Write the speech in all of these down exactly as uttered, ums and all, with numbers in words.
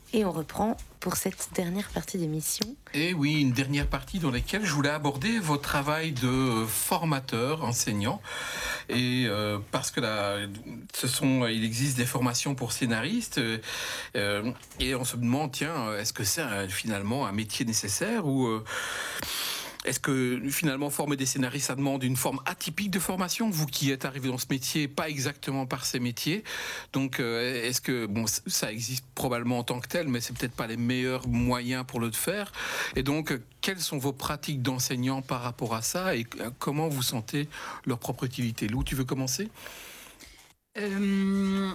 Et on reprend pour cette dernière partie d'émission. Et oui, une dernière partie dans laquelle je voulais aborder votre travail de formateur, enseignant. Et euh, parce que là, ce sont, il existe des formations pour scénaristes. Euh, et on se demande, tiens, est-ce que c'est un, finalement un métier nécessaire ou... Euh, Est-ce que finalement former des scénaristes, ça demande une forme atypique de formation? Vous qui êtes arrivé dans ce métier, pas exactement par ces métiers. Donc euh, est-ce que, bon, ça existe probablement en tant que tel, mais c'est peut-être pas les meilleurs moyens pour le faire. Et donc, quelles sont vos pratiques d'enseignant par rapport à ça et comment vous sentez leur propre utilité? Lou, tu veux commencer? euh...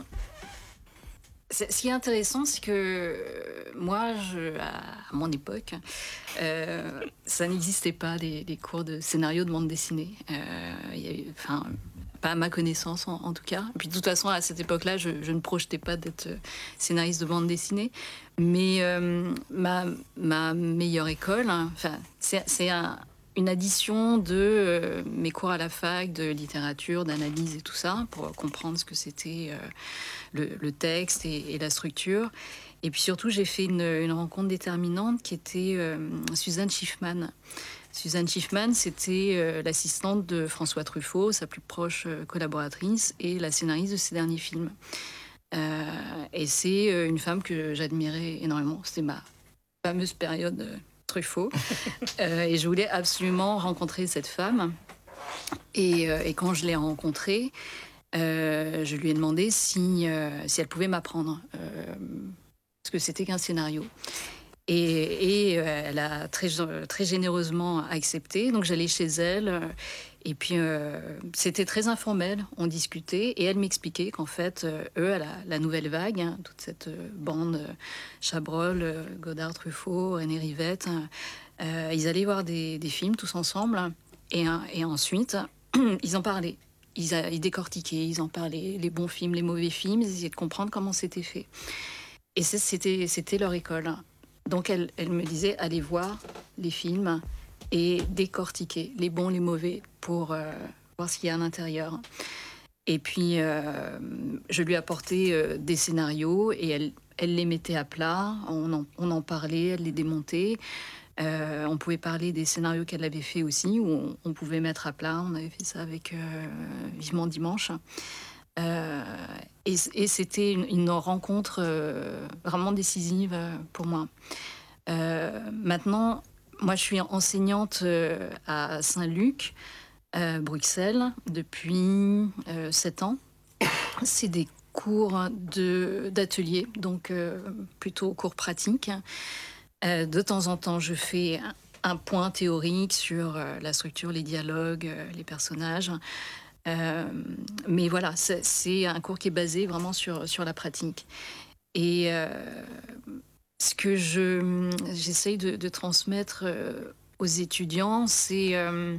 Ce qui est intéressant, c'est que moi, je, à mon époque, euh, ça n'existait pas, des, des cours de scénario de bande dessinée. Euh, il y avait, enfin, pas à ma connaissance, en, en tout cas. Et puis, de toute façon, à cette époque-là, je, je ne projetais pas d'être scénariste de bande dessinée. Mais euh, ma, ma meilleure école, hein, enfin, c'est, c'est un... une addition de euh, mes cours à la fac, de littérature, d'analyse et tout ça, pour comprendre ce que c'était euh, le, le texte et, et la structure. Et puis surtout, j'ai fait une, une rencontre déterminante qui était euh, Suzanne Schiffman. Suzanne Schiffman, c'était euh, l'assistante de François Truffaut, sa plus proche euh, collaboratrice, et la scénariste de ses derniers films. Euh, et c'est euh, une femme que j'admirais énormément. C'était ma fameuse période... Euh, Truffaut. euh, et je voulais absolument rencontrer cette femme. Et, euh, et quand je l'ai rencontrée, euh, je lui ai demandé si, euh, si elle pouvait m'apprendre euh, ce que c'était qu'un scénario. Et, et euh, elle a très, très généreusement accepté. Donc j'allais chez elle. Et puis euh, c'était très informel. On discutait. Et elle m'expliquait qu'en fait, euh, eux, à la, la nouvelle vague, hein, toute cette euh, bande euh, Chabrol, euh, Godard, Truffaut, René Rivette, euh, ils allaient voir des, des films tous ensemble. Et, et ensuite, ils en parlaient. Ils, ils décortiquaient, ils en parlaient. Les bons films, les mauvais films. Ils essayaient de comprendre comment c'était fait. Et c'était, c'était leur école. Donc elle, elle me disait, allez voir les films et décortiquer les bons, les mauvais pour euh, voir ce qu'il y a à l'intérieur. Et puis, euh, je lui apportais euh, des scénarios et elle, elle les mettait à plat. On en, on en parlait, elle les démontait. Euh, on pouvait parler des scénarios qu'elle avait fait aussi, où on, on pouvait mettre à plat. On avait fait ça avec euh, Vivement Dimanche. Euh, et, et c'était une, une rencontre euh, vraiment décisive euh, pour moi. Euh, maintenant, moi, je suis enseignante euh, à Saint-Luc, euh, Bruxelles, depuis euh, sept ans. C'est des cours de, d'atelier, donc euh, plutôt cours pratiques. Euh, de temps en temps, je fais un, un point théorique sur euh, la structure, les dialogues, euh, les personnages. Euh, mais voilà, c'est, c'est un cours qui est basé vraiment sur, sur la pratique. Et euh, ce que je, j'essaye de, de transmettre euh, aux étudiants, c'est, euh,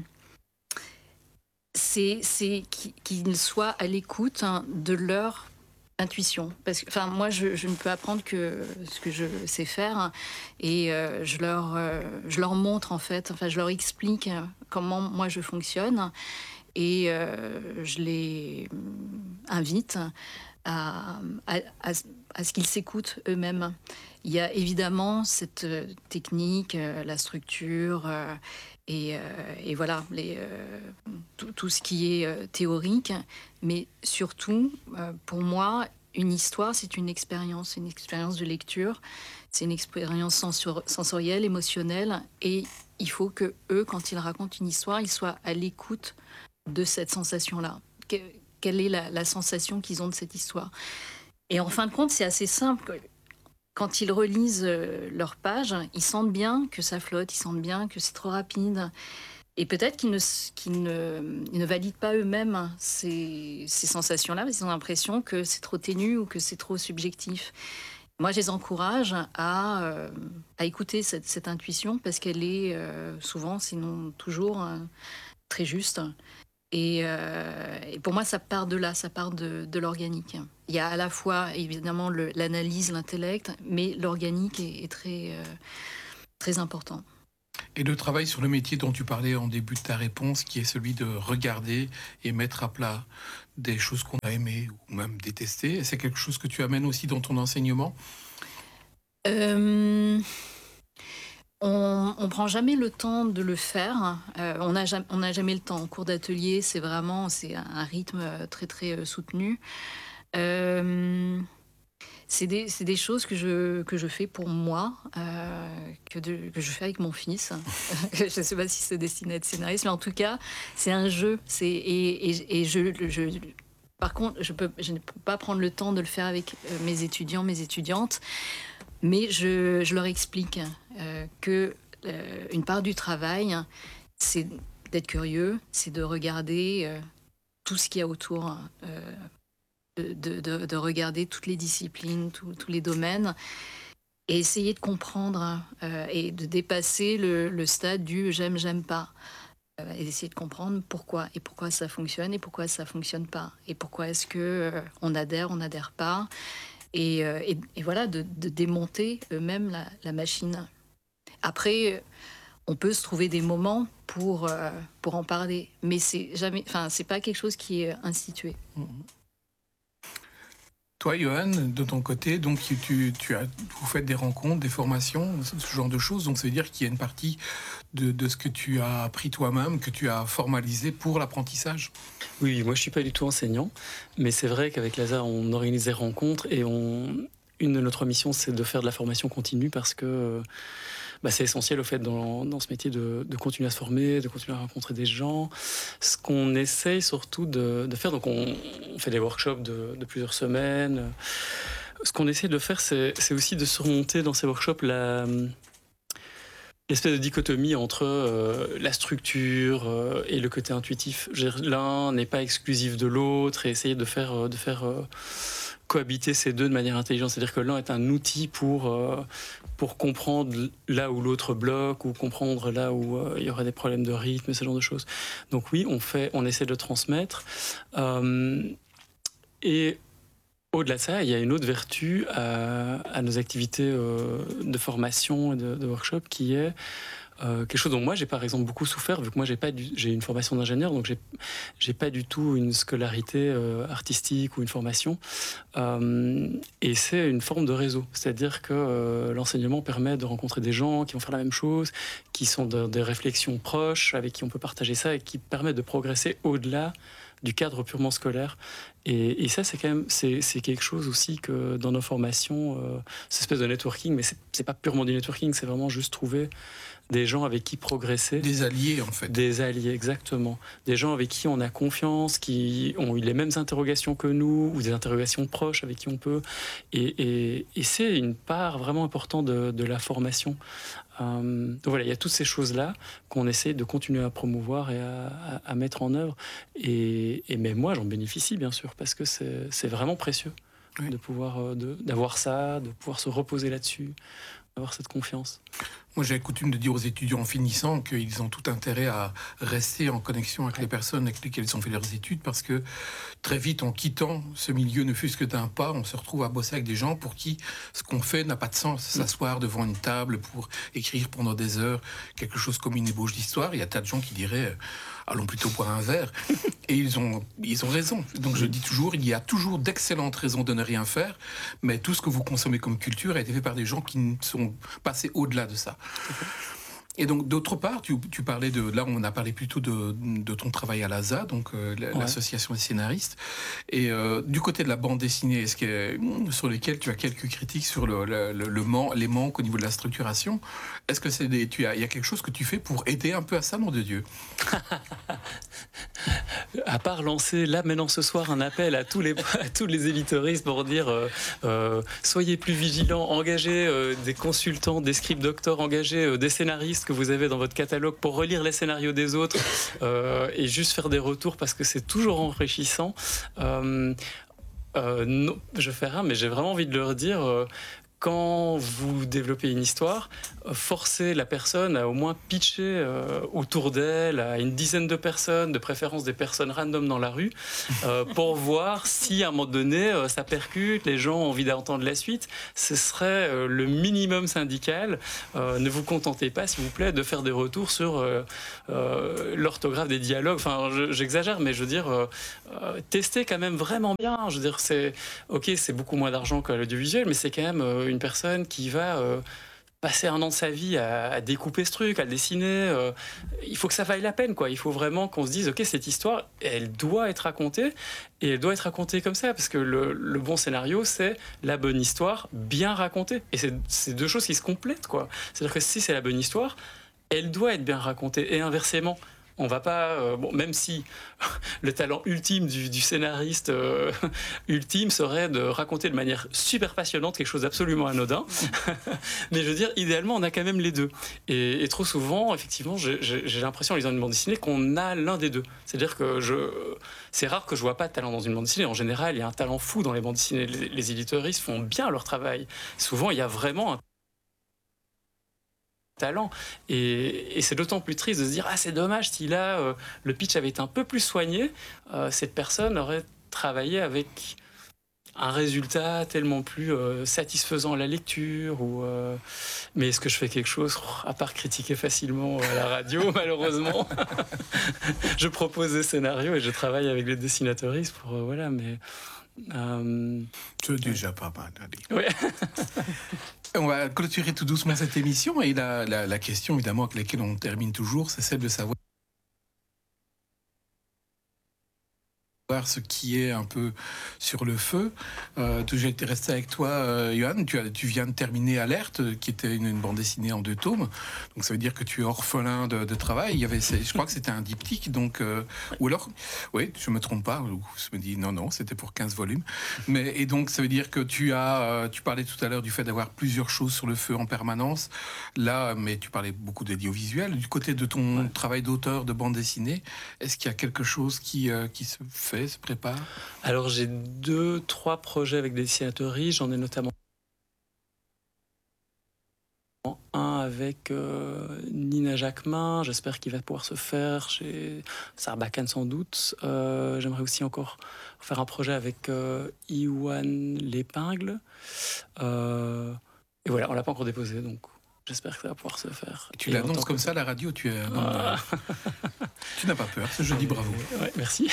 c'est, c'est qu'ils soient à l'écoute hein, de leur intuition. Parce que, enfin, moi, je, je ne peux apprendre que ce que je sais faire hein, et euh, je, leur, euh, je leur montre, en fait, enfin, je leur explique comment moi je fonctionne. Et euh, je les invite à, à, à, à ce qu'ils s'écoutent eux-mêmes. Il y a évidemment cette technique, euh, la structure euh, et, euh, et voilà, les, euh, tout, tout ce qui est euh, théorique. Mais surtout, euh, pour moi, une histoire, c'est une expérience, c'est une expérience de lecture, c'est une expérience sensor- sensorielle, émotionnelle. Et il faut que eux, quand ils racontent une histoire, ils soient à l'écoute de cette sensation-là. Que, quelle est la, la sensation qu'ils ont de cette histoire? Et en fin de compte, c'est assez simple. Quand ils relisent euh, leur page, ils sentent bien que ça flotte, ils sentent bien que c'est trop rapide. Et peut-être qu'ils ne, qu'ils ne, ils ne valident pas eux-mêmes ces, ces sensations-là, parce qu'ils ont l'impression que c'est trop ténu ou que c'est trop subjectif. Moi, je les encourage à, euh, à écouter cette, cette intuition, parce qu'elle est euh, souvent, sinon toujours, euh, très juste. Et, euh, et pour moi, ça part de là, ça part de, de l'organique. Il y a à la fois, évidemment, le, l'analyse, l'intellect, mais l'organique est, est très, euh, très important. Et le travail sur le métier dont tu parlais en début de ta réponse, qui est celui de regarder et mettre à plat des choses qu'on a aimées ou même détestées, c'est quelque chose que tu amènes aussi dans ton enseignement ? Euh, on ne prend jamais le temps de le faire. Euh, on n'a jamais, on n'a jamais le temps. En cours d'atelier, c'est vraiment c'est un rythme très très euh, soutenu. Euh, c'est des, c'est des choses que je, que je fais pour moi, euh, que, de, que je fais avec mon fils. Je ne sais pas si c'est destiné à être scénariste, mais en tout cas, c'est un jeu. C'est, et et, et je, je, par contre, je, peux, je ne peux pas prendre le temps de le faire avec mes étudiants, mes étudiantes, mais je, je leur explique euh, que euh, une part du travail, c'est d'être curieux, c'est de regarder euh, tout ce qu'il y a autour. Euh, De, de, de regarder toutes les disciplines, tout, tous les domaines, et essayer de comprendre euh, et de dépasser le, le stade du j'aime, j'aime pas. Euh, et d'essayer de comprendre pourquoi, et pourquoi ça fonctionne, et pourquoi ça fonctionne pas. Et pourquoi est-ce que euh, on adhère, on n'adhère pas. Et, euh, et, et voilà, de, de démonter eux-mêmes la, la machine. Après, on peut se trouver des moments pour, euh, pour en parler, mais c'est jamais, enfin, c'est pas quelque chose qui est institué. Mmh. Toi, Johan, de ton côté, donc tu, tu as, vous faites des rencontres, des formations, ce genre de choses. Donc, ça veut dire qu'il y a une partie de, de ce que tu as appris toi-même, que tu as formalisé pour l'apprentissage. Oui, moi, je suis pas du tout enseignant, mais c'est vrai qu'avec Lazare, on organise des rencontres et on, une de notre mission, c'est de faire de la formation continue parce que bah, c'est essentiel au fait dans, dans ce métier de, de continuer à se former, de continuer à rencontrer des gens. Ce qu'on essaye surtout de, de faire, donc on, on fait des workshops de, de plusieurs semaines. Ce qu'on essaie de faire, c'est, c'est aussi de surmonter dans ces workshops la, l'espèce de dichotomie entre euh, la structure euh, et le côté intuitif. L'un n'est pas exclusif de l'autre et essayer de faire, de faire euh, cohabiter ces deux de manière intelligente. C'est-à-dire que l'un est un outil pour, euh, pour comprendre là où l'autre bloque ou comprendre là où euh, il y aurait des problèmes de rythme, ce genre de choses. Donc oui, on, fait, on essaie de le transmettre. Euh, et au-delà de ça, il y a une autre vertu à, à nos activités euh, de formation et de, de workshop qui est Euh, quelque chose dont moi j'ai par exemple beaucoup souffert, vu que moi j'ai pas du, j'ai une formation d'ingénieur, donc j'ai j'ai pas du tout une scolarité euh, artistique ou une formation, euh, et c'est une forme de réseau, c'est-à-dire que euh, l'enseignement permet de rencontrer des gens qui vont faire la même chose, qui sont de, des réflexions proches, avec qui on peut partager ça et qui permet de progresser au-delà du cadre purement scolaire. Et, et ça, c'est quand même c'est, c'est quelque chose aussi que dans nos formations, euh, cette espèce de networking, mais c'est, c'est pas purement du networking, c'est vraiment juste trouver des gens avec qui progresser. Des alliés, en fait. Des alliés, exactement. Des gens avec qui on a confiance, qui ont eu les mêmes interrogations que nous, ou des interrogations proches avec qui on peut. Et, et, et c'est une part vraiment importante de, de la formation. Euh, donc voilà, il y a toutes ces choses-là qu'on essaie de continuer à promouvoir et à, à, à mettre en œuvre. Et, et mais moi, j'en bénéficie, bien sûr, parce que c'est, c'est vraiment précieux oui. de pouvoir, de, d'avoir ça, de pouvoir se reposer là-dessus, d'avoir cette confiance. Moi, j'ai coutume de dire aux étudiants en finissant qu'ils ont tout intérêt à rester en connexion avec les personnes avec lesquelles ils ont fait leurs études, parce que très vite, en quittant ce milieu, ne fût-ce que d'un pas, on se retrouve à bosser avec des gens pour qui ce qu'on fait n'a pas de sens. S'asseoir devant une table pour écrire pendant des heures quelque chose comme une ébauche d'histoire, il y a tas de gens qui diraient « allons plutôt boire un verre ». Et ils ont, ils ont raison. Donc je dis toujours, il y a toujours d'excellentes raisons de ne rien faire, mais tout ce que vous consommez comme culture a été fait par des gens qui sont passés au-delà de ça. Et donc, d'autre part, tu, tu parlais de... Là, on a parlé plutôt de, de ton travail à l'A S A, donc euh, l'association ouais. des scénaristes. Et euh, du côté de la bande dessinée, est-ce que, sur lesquelles tu as quelques critiques sur le, le, le, le man, les manques au niveau de la structuration, est-ce que c'est des, tu as, il y a quelque chose que tu fais pour aider un peu à ça, nom de Dieu? À part lancer là maintenant ce soir un appel à tous les, à tous les éditoristes pour dire euh, euh, soyez plus vigilants, engagez euh, des consultants, des script doctors, engagez euh, des scénaristes que vous avez dans votre catalogue pour relire les scénarios des autres euh, et juste faire des retours parce que c'est toujours enrichissant. Euh, euh, non, je fais rien, mais j'ai vraiment envie de leur dire euh, quand vous développez une histoire, forcez la personne à au moins pitcher euh, autour d'elle à une dizaine de personnes, de préférence des personnes random dans la rue, euh, pour voir si à un moment donné euh, ça percute, les gens ont envie d'entendre la suite. Ce serait euh, le minimum syndical. Euh, ne vous contentez pas, s'il vous plaît, de faire des retours sur euh, euh, l'orthographe des dialogues. Enfin, je, j'exagère, mais je veux dire, euh, euh, testez quand même vraiment bien. Je veux dire, c'est ok, c'est beaucoup moins d'argent qu'à l'audiovisuel, mais c'est quand même euh, une une personne qui va euh, passer un an de sa vie à, à découper ce truc, à le dessiner. Euh, il faut que ça vaille la peine, quoi. Il faut vraiment qu'on se dise, ok, cette histoire, elle doit être racontée, et elle doit être racontée comme ça, parce que le, le bon scénario, c'est la bonne histoire bien racontée. Et c'est, c'est deux choses qui se complètent, quoi. C'est-à-dire que si c'est la bonne histoire, elle doit être bien racontée, et inversement. On va pas, euh, bon, même si le talent ultime du, du scénariste euh, ultime serait de raconter de manière super passionnante quelque chose d'absolument anodin, mais je veux dire, idéalement, on a quand même les deux. Et, et trop souvent, effectivement, j'ai, j'ai l'impression en lisant une bande dessinée qu'on a l'un des deux. C'est-à-dire que je, c'est rare que je vois pas de talent dans une bande dessinée. En général, il y a un talent fou dans les bandes dessinées. Les, les éditeuristes font bien leur travail. Souvent, il y a vraiment un talent et, et c'est d'autant plus triste de se dire ah c'est dommage si là euh, le pitch avait été un peu plus soigné, euh, cette personne aurait travaillé avec un résultat tellement plus euh, satisfaisant à la lecture ou euh... mais est-ce que je fais quelque chose à part critiquer facilement à la radio malheureusement. Je propose des scénarios et je travaille avec les dessinateuristes pour euh, voilà mais euh... c'est déjà pas mal, allez. Ouais. On va clôturer tout doucement cette émission et la, la, la question évidemment avec laquelle on termine toujours, c'est celle de savoir ce qui est un peu sur le feu. Euh, j'ai été resté avec toi, euh, Johan. Tu, as, tu viens de terminer Alerte, qui était une, une bande dessinée en deux tomes. Donc ça veut dire que tu es orphelin de, de travail. Il y avait, je crois que c'était un diptyque. Donc, euh, ou alors, oui, je me trompe pas. Je me dis non, non, c'était pour quinze volumes. Mais, et donc ça veut dire que tu as, euh, tu parlais tout à l'heure du fait d'avoir plusieurs choses sur le feu en permanence. Là, mais tu parlais beaucoup d'audiovisuel. Du côté de ton ouais. travail d'auteur de bande dessinée, est-ce qu'il y a quelque chose qui, euh, qui se fait, se prépare? Alors j'ai deux, trois projets avec des dessinateuries. J'en ai notamment un avec euh, Nina Jacquemin. J'espère qu'il va pouvoir se faire chez Sarbacane sans doute. Euh, j'aimerais aussi encore faire un projet avec euh, Iwan L'Épingle. Euh, et voilà, on l'a pas encore déposé, donc j'espère que ça va pouvoir se faire. Tu l'annonces comme ça à la radio, tu es... Ah. Tu n'as pas peur, je dis bravo. Ouais, merci.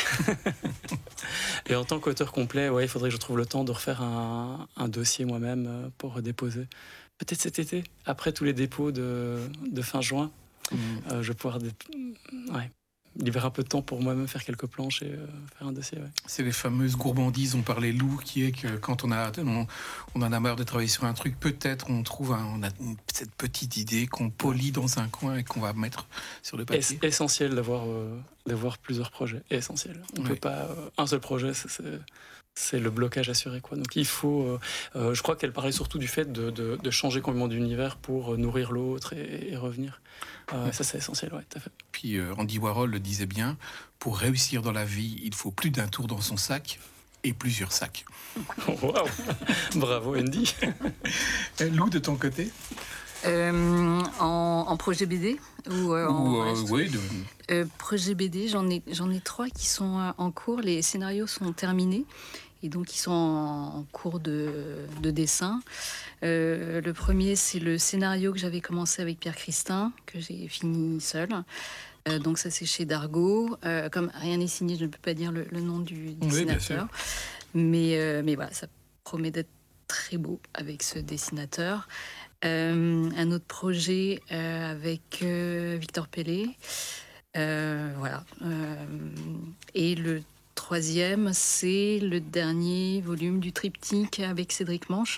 Et en tant qu'auteur complet, ouais, il faudrait que je trouve le temps de refaire un, un dossier moi-même pour redéposer. Peut-être cet été, après tous les dépôts de, de fin juin, mmh. euh, je vais pouvoir dé... ouais, libérer un peu de temps pour moi-même faire quelques planches et euh, faire un dossier. Ouais. C'est les fameuses gourmandises, on parlait loup, qui est que quand on, a, on, on en a marre de travailler sur un truc, peut-être on trouve un, on a une, cette petite idée qu'on polit dans un coin et qu'on va mettre sur le papier. C'est essentiel d'avoir, euh, d'avoir plusieurs projets, essentiel. On ne ouais. peut pas... Euh, un seul projet, c'est... c'est... c'est le blocage assuré, quoi. Donc il faut... Euh, euh, je crois qu'elle parlait surtout du fait de, de, de changer complètement d'univers pour nourrir l'autre et, et revenir. Euh, ouais. Ça, c'est essentiel, ouais, tout à fait. Puis euh, Andy Warhol le disait bien, pour réussir dans la vie, il faut plus d'un tour dans son sac et plusieurs sacs. Wow. Bravo, Andy. Lou, de ton côté? Euh, en, en projet B D ou, euh, ou en euh, oui, de... euh, projet B D, j'en ai, j'en ai trois qui sont euh, en cours. Les scénarios sont terminés et donc ils sont en, en cours de, de dessin. Euh, le premier, c'est le scénario que j'avais commencé avec Pierre Christin, que j'ai fini seul. Euh, donc ça, c'est chez Dargaud. Euh, comme rien n'est signé, je ne peux pas dire le, le nom du dessinateur. Oui, mais, euh, mais voilà, ça promet d'être très beau avec ce dessinateur. Euh, un autre projet euh, avec euh, Victor Pellet. Euh, voilà. Euh, et le troisième, c'est le dernier volume du triptyque avec Cédric Manche.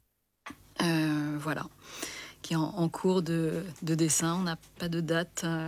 Euh, voilà. Qui est en, en cours de, de dessin. On n'a pas de date. Euh...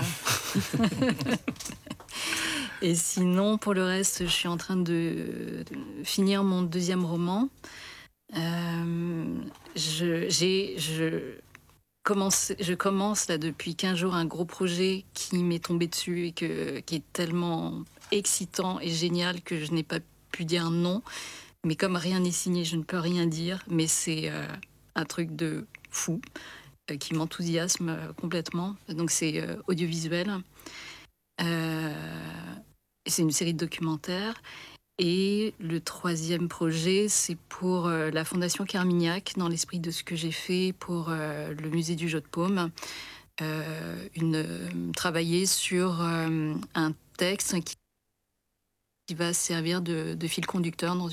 Et sinon, pour le reste, je suis en train de, de finir mon deuxième roman. Euh, je, j'ai, je, commence, je commence là depuis quinze jours un gros projet qui m'est tombé dessus et que, qui est tellement excitant et génial que je n'ai pas pu dire non. Mais comme rien n'est signé, je ne peux rien dire. Mais c'est euh, un truc de fou euh, qui m'enthousiasme euh, complètement. Donc c'est euh, audiovisuel. Euh, c'est une série de documentaires. Et le troisième projet, c'est pour euh, la Fondation Carmignac, dans l'esprit de ce que j'ai fait pour euh, le musée du Jeu de Paume. Euh, une, euh, travailler sur euh, un texte qui, qui va servir de, de fil conducteur dans